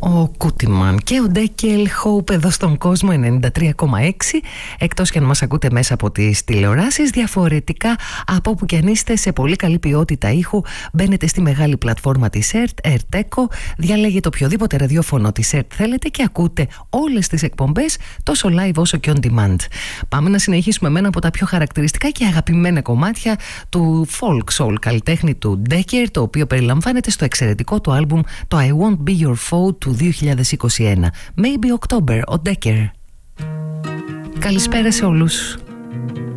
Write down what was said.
Ο Κούτιμαν και ο Ντέκελ Hope εδώ στον κόσμο 93,6. Εκτός και αν μας ακούτε μέσα από τις τηλεοράσεις, διαφορετικά από όπου κι αν είστε, σε πολύ καλή ποιότητα ήχου, μπαίνετε στη μεγάλη πλατφόρμα της ΕΡΤ, ΕΡΤ-ΕΚΟ, διαλέγετε οποιοδήποτε ραδιόφωνο της ΕΡΤ θέλετε και ακούτε όλες τις εκπομπές τόσο live όσο και on demand. Πάμε να συνεχίσουμε με ένα από τα πιο χαρακτηριστικά και αγαπημένα κομμάτια του folk soul καλλιτέχνη του Ντέκερ, το οποίο περιλαμβάνεται στο εξαιρετικό του άλμπουμ το I Won't Be Your Foe του 2021. Maybe October, ο Ντέκερ. Καλησπέρα σε όλους.